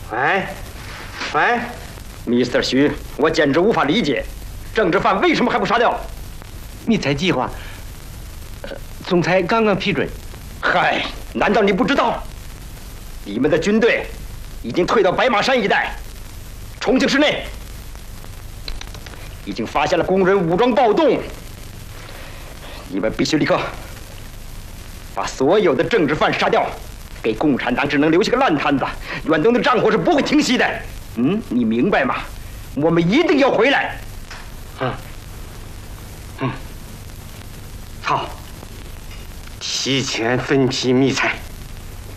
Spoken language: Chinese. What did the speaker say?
喂 ，Mr. 徐，我简直无法理解，政治犯为什么还不杀掉？ 密采计划，总裁刚刚批准。 嗨，难道你不知道？你们的军队已经退到白马山一带，重庆市内已经发现了工人武装暴动。你们必须立刻把所有的政治犯杀掉，给共产党只能留下个烂摊子。远东的战火是不会停息的。你明白吗？我们一定要回来。 好，提前分批密采。